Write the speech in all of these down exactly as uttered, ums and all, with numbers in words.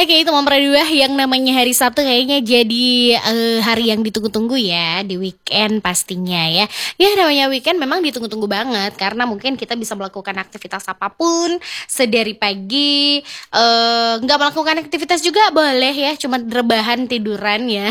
Oke, itu teman dua yang namanya hari Sabtu kayaknya jadi eh, hari yang ditunggu-tunggu ya di weekend pastinya ya. Ya namanya weekend memang ditunggu-tunggu banget karena mungkin kita bisa melakukan aktivitas apapun sedari pagi. eh, nggak melakukan aktivitas juga boleh ya, cuma rebahan tiduran ya.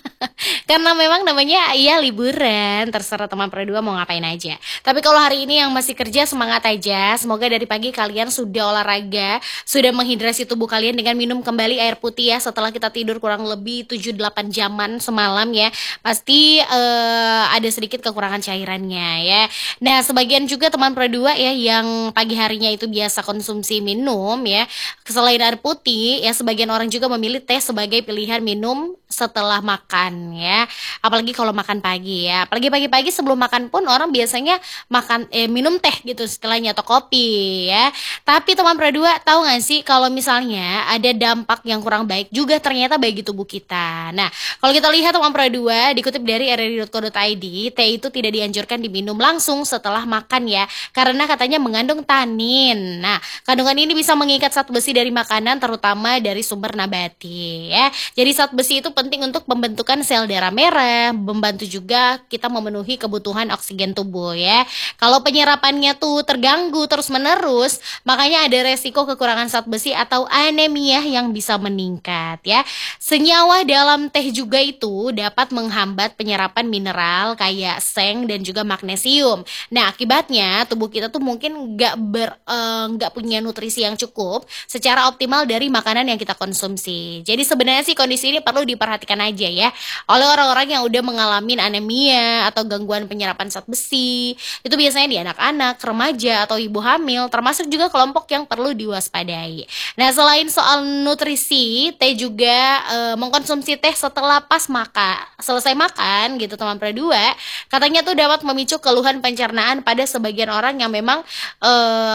Karena memang namanya iya liburan, terserah teman dua mau ngapain aja. Tapi kalau hari ini yang masih kerja semangat aja. Semoga dari pagi kalian sudah olahraga, sudah menghidrasi tubuh kalian dengan minum kembali air putih ya setelah kita tidur kurang lebih tujuh delapan jaman semalam ya. Pasti eh, ada sedikit kekurangan cairannya ya. Nah, sebagian juga teman dua ya yang pagi harinya itu biasa konsumsi minum ya. Selain air putih ya, sebagian orang juga memilih teh sebagai pilihan minum setelah makan ya. Apalagi kalau makan pagi ya. Apalagi pagi-pagi sebelum makan pun orang biasanya makan eh, minum teh gitu setelahnya atau kopi ya. Tapi teman dua tahu nggak sih kalau misalnya ada dampak yang kurang baik juga ternyata bagi tubuh kita. Nah, kalau kita lihat teman dua dikutip dari r r i dot co dot i d, teh itu tidak dianjurkan diminum langsung setelah makan ya. Karena katanya mengandung tanin. Nah, kandungan ini bisa mengikat zat besi dari makanan terutama dari sumber nabati ya. Jadi zat besi itu penting untuk pembentukan sel darah merah, membantu juga kita memenuhi kebutuhan oksigen tubuh ya. Kalau penyerapannya tuh terganggu terus-menerus, makanya ada resiko kekurangan zat besi atau anemia yang bisa meningkat ya. Senyawa dalam teh juga itu dapat menghambat penyerapan mineral kayak seng dan juga magnesium. Nah, akibatnya tubuh kita tuh mungkin nggak ber eh, nggak punya nutrisi yang cukup secara optimal dari makanan yang kita konsumsi. Jadi sebenarnya sih kondisi ini perlu diperhatikan aja ya oleh orang-orang yang udah mengalami anemia atau gangguan penyerapan zat besi. Itu biasanya di anak-anak, remaja atau ibu hamil, termasuk juga kelompok yang perlu diwaspadai. Nah, selain soal nutrisi, teh juga e, mengkonsumsi teh setelah pas makan, selesai makan gitu teman dua, katanya tuh dapat memicu keluhan pencernaan pada sebagian orang yang memang e,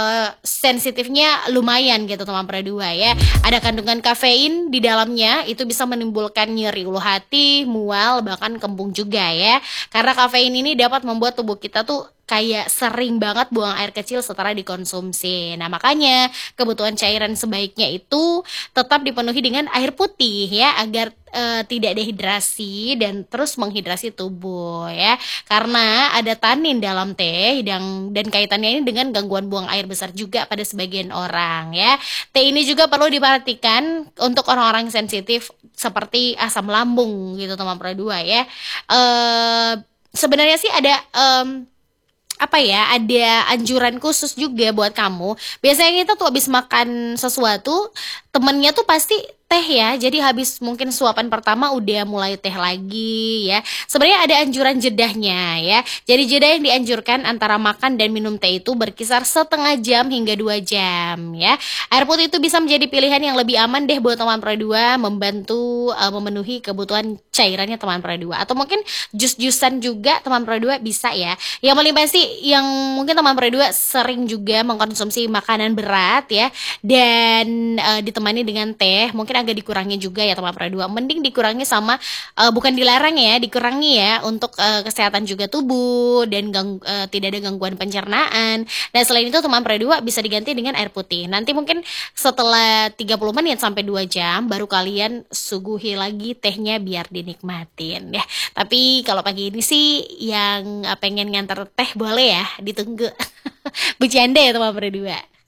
sensitifnya lumayan gitu teman dua ya. Ada kandungan kafein di dalamnya, itu bisa menimbulkan nyeri ulu hati, mual, bahkan kembung juga ya. Karena kafein ini dapat membuat tubuh kita tuh kayak sering banget buang air kecil setelah dikonsumsi. Nah, makanya kebutuhan cairan sebaiknya itu tetap dipenuhi dengan air putih ya, agar e, tidak dehidrasi dan terus menghidrasi tubuh ya. Karena ada tanin dalam teh dan dan kaitannya ini dengan gangguan buang air besar juga pada sebagian orang ya. Teh ini juga perlu diperhatikan untuk orang-orang sensitif seperti asam lambung gitu teman dua ya. E, sebenarnya sih ada um, apa ya, ada anjuran khusus juga buat kamu. Biasanya kita tuh habis makan sesuatu, temennya tuh pasti teh ya. Jadi habis mungkin suapan pertama udah mulai teh lagi ya. Sebenarnya ada anjuran jedahnya ya. Jadi jeda yang dianjurkan antara makan dan minum teh itu berkisar setengah jam hingga dua jam ya. Air putih itu bisa menjadi pilihan yang lebih aman deh buat teman dua, membantu uh, memenuhi kebutuhan cairannya teman dua. Atau mungkin jus-jusan juga teman dua bisa ya. Yang paling pasti yang mungkin teman dua sering juga mengkonsumsi makanan berat ya, dan uh, ditemani dengan teh, mungkin agak dikurangi juga ya teman dua. Mending dikurangi sama uh, bukan dilarang ya, dikurangi ya untuk uh, kesehatan juga tubuh dan gang, uh, tidak ada gangguan pencernaan. Dan selain itu teman dua bisa diganti dengan air putih. Nanti mungkin setelah tiga puluh menit sampai dua jam baru kalian suguhi lagi tehnya biar dinikmatin ya. Tapi kalau pagi ini sih yang uh, pengen nganter teh boleh ya, ditunggu. Bercanda ya teman dua.